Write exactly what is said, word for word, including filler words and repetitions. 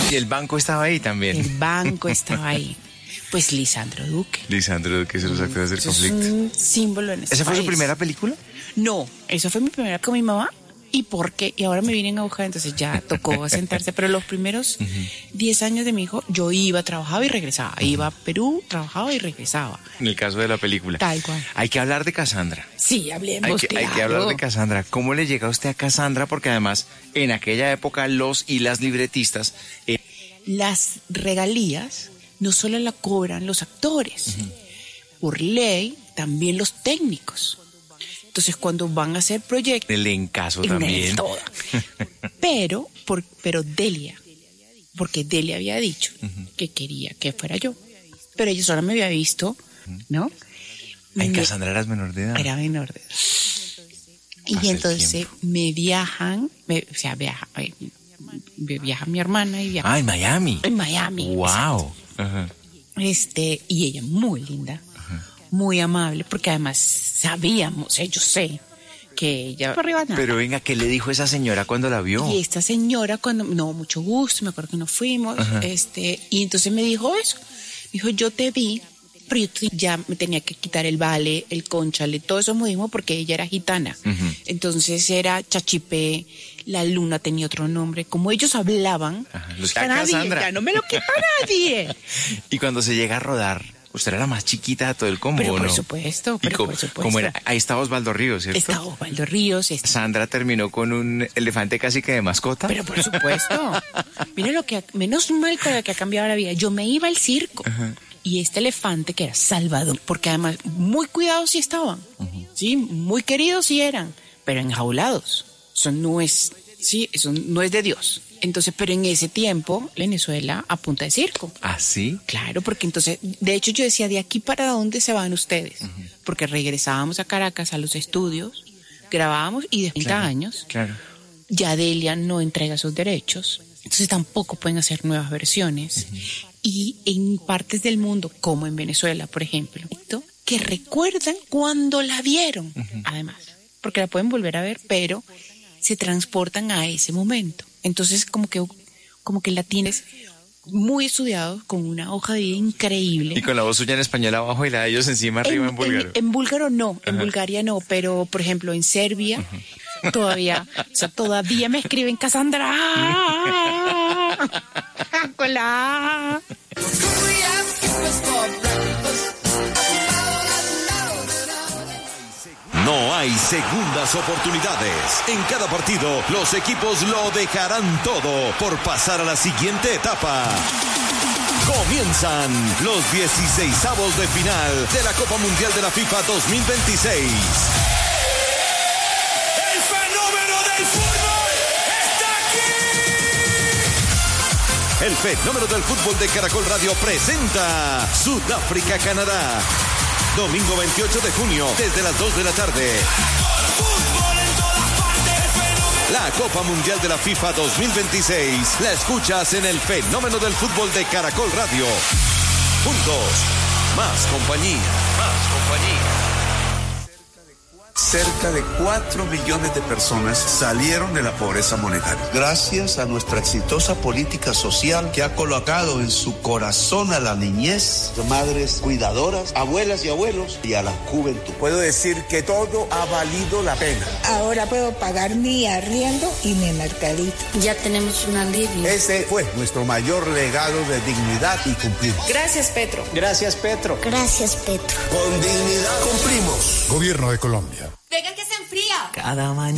Y el banco estaba ahí también. El banco estaba ahí. Pues Lisandro Duque. Lisandro Duque es de los actores del Eso conflicto. es un símbolo en este ¿Esa fue país. su primera película? No, eso fue mi primera con mi mamá. ¿Y por qué? Y ahora me vienen a buscar, entonces ya tocó sentarse. Pero los primeros diez años de mi hijo, yo iba, trabajaba y regresaba. Uh-huh. Iba a Perú, trabajaba y regresaba. En el caso de la película. Tal cual. Hay que hablar de Cassandra. Sí, hablemos, hay que, claro. Hay que hablar de Cassandra. ¿Cómo le llega a usted a Cassandra? Porque además, en aquella época, los y las libretistas... Eh... Las regalías no solo la cobran los actores. Uh-huh. Por ley, también los técnicos. Entonces, cuando van a hacer proyectos... El encaso también. Toda. Pero, por, pero Delia, porque Delia había dicho uh-huh. que quería que fuera yo. Pero ella sola me había visto, uh-huh. ¿no? En Cassandra eras menor de edad. Era menor de edad. Y Hace entonces tiempo. me viajan, me, o sea, viaja, viaja mi hermana y viaja... Ah, en Miami. En Miami. Wow. Uh-huh. Este, y ella muy linda. Muy amable, porque además sabíamos, eh, yo sé, que ella... Arriba, nada. Pero venga, ¿qué le dijo esa señora cuando la vio? Y esta señora, cuando... No, mucho gusto, me acuerdo que nos fuimos, uh-huh. este y entonces me dijo eso. Me dijo, yo te vi, pero yo ya me tenía que quitar el vale, el cónchale, todo eso modismo porque ella era gitana. Uh-huh. Entonces era chachipé, la luna tenía otro nombre. Como ellos hablaban, uh-huh. nadie, ya no me lo quita nadie. Y cuando se llega a rodar... Usted era la más chiquita de todo el combo, pero por ¿no? Supuesto, pero como, por supuesto. Como era, ahí estaba Osvaldo Ríos, ¿cierto? Estaba Osvaldo Ríos. Está... Sandra terminó con un elefante casi que de mascota. Pero por supuesto. Mira lo que, menos mal con lo que ha cambiado la vida. Yo me iba al circo uh-huh. y este elefante que era Salvador, porque además muy cuidados sí estaban, uh-huh. sí, muy queridos sí eran, pero enjaulados. Eso no es, sí, eso no es de Dios. Entonces, pero en ese tiempo, Venezuela a punta de circo. ¿Ah, sí? Claro, porque entonces, de hecho yo decía, ¿de aquí para dónde se van ustedes? Uh-huh. Porque regresábamos a Caracas a los estudios, grabábamos y de treinta claro, años, claro. ya Delia no entrega sus derechos, entonces tampoco pueden hacer nuevas versiones. Uh-huh. Y en partes del mundo, como en Venezuela, por ejemplo, que recuerdan cuando la vieron, uh-huh. además, porque la pueden volver a ver, pero se transportan a ese momento. Entonces, como que, como que la tienes muy estudiado, con una hoja de vida increíble. Y con la voz suya en español abajo y la de ellos encima arriba en, en búlgaro. En, en búlgaro no, en uh-huh. Bulgaria no, pero, por ejemplo, en Serbia, uh-huh. todavía, o sea, todavía me escriben Cassandra. Con la... No hay segundas oportunidades. En cada partido, los equipos lo dejarán todo por pasar a la siguiente etapa. Comienzan los dieciseisavos de final de la Copa Mundial de la FIFA dos mil veintiséis. ¡El fenómeno del fútbol está aquí! El fenómeno del fútbol de Caracol Radio presenta Sudáfrica-Canadá. Domingo veintiocho de junio, desde las dos de la tarde. La Copa Mundial de la FIFA dos mil veintiséis la escuchas en el fenómeno del fútbol de Caracol Radio. Juntos, más compañía, más compañía. Cerca de cuatro millones de personas salieron de la pobreza monetaria. Gracias a nuestra exitosa política social que ha colocado en su corazón a la niñez, madres cuidadoras, abuelas y abuelos y a la juventud. Puedo decir que todo ha valido la pena. Ahora puedo pagar mi arriendo y mi mercadito. Ya tenemos un alivio. Ese fue nuestro mayor legado de dignidad y cumplir. Gracias, Petro. Gracias, Petro. Gracias, Petro. Con dignidad cumplimos. Gobierno de Colombia. Venga que se enfría. Cada mañana.